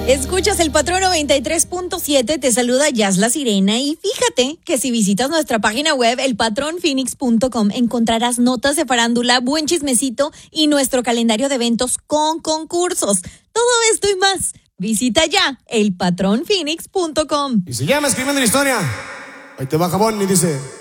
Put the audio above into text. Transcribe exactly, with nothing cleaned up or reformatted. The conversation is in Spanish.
Escuchas el Patrón noventa y tres punto siete, te saluda Jazz La Sirena y fíjate que si visitas nuestra página web el patrón phoenix punto com encontrarás notas de farándula, buen chismecito y nuestro calendario de eventos con concursos. Todo esto y más, visita ya el patrón phoenix punto com. Y se llama Escribiendo la Historia. Ahí te va Jabón y dice...